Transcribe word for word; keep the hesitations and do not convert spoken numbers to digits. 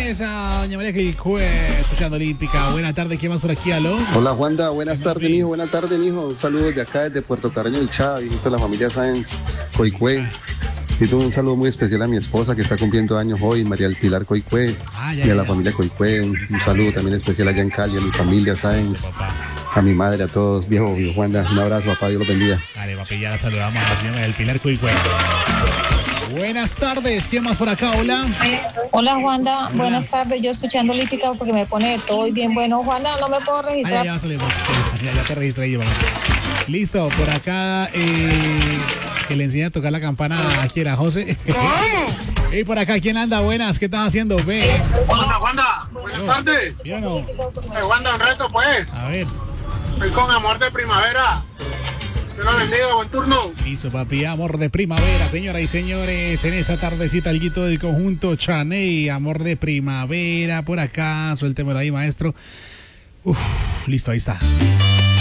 esa, doña María Quilcue, escuchando Olímpica. Buenas tardes, ¿quién más por aquí, aló? Hola, Juanda, buenas tardes, mijo, buenas tardes, mijo. Un saludo de acá, desde Puerto Carreño del Chá, viejito de la familia Sáenz, Coicue. Y un saludo muy especial a mi esposa que está cumpliendo años hoy, María del Pilar Coicue, Ah, ya, y a ya, la ya. familia Coicue. Un, un saludo también especial allá en Cali, a mi familia Sáenz, a mi madre, a todos, viejo, viejo Juanda. Un abrazo, papá, Dios los bendiga. Dale, papi, ya la saludamos a la señora del Pilar Cuicue. Buenas tardes, ¿quién más por acá? Hola. Hola Juanda, buenas tardes. Yo escuchando Olímpica porque me pone de todo y bien bueno. Juanda, no me puedo Ah, ya, registrar. ya salimos. Ya, ya te registré yo, papá. Listo, por acá eh, que le enseñe a tocar la campana aquí era José. Y por acá, ¿quién anda? Buenas, ¿qué estás haciendo? Ve. Hola, Wanda. Buenas tardes. ¿Sí o no? Eh, Wanda, un reto, pues. A ver. Estoy con amor de primavera. Dios lo bendiga, buen turno. Listo, papi, amor de primavera, señoras y señores, en esta tardecita alguito del conjunto Chaney, amor de primavera, por acá, suéltemelo ahí, maestro. Uf, listo, ahí está.